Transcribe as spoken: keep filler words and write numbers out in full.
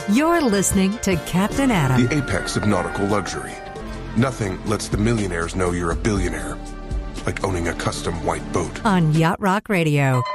You're listening to Captain Adam. The apex of nautical luxury. Nothing lets the millionaires know you're a billionaire, like owning a custom white boat. On Yacht Rock Radio.